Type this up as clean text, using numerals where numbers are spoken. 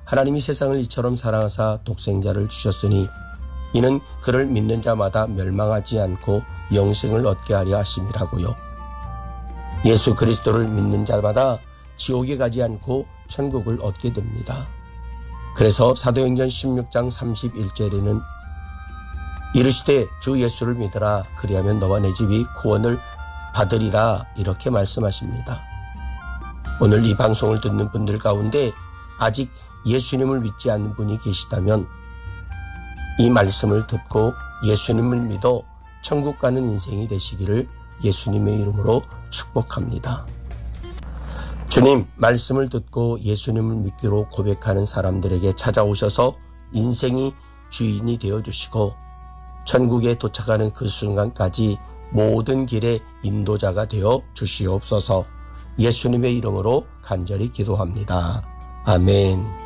하나님이 세상을 이처럼 사랑하사 독생자를 주셨으니 이는 그를 믿는 자마다 멸망하지 않고 영생을 얻게 하려 하심이라고요. 예수 그리스도를 믿는 자마다 지옥에 가지 않고 천국을 얻게 됩니다. 그래서 사도행전 16장 31절에는 이르시되 주 예수를 믿으라 그리하면 너와 내 집이 구원을 받으리라 이렇게 말씀하십니다. 오늘 이 방송을 듣는 분들 가운데 아직 예수님을 믿지 않는 분이 계시다면 이 말씀을 듣고 예수님을 믿어 천국 가는 인생이 되시기를 예수님의 이름으로 축복합니다. 주님, 말씀을 듣고 예수님을 믿기로 고백하는 사람들에게 찾아오셔서 인생이 주인이 되어주시고 천국에 도착하는 그 순간까지 모든 길의 인도자가 되어 주시옵소서. 예수님의 이름으로 간절히 기도합니다. 아멘.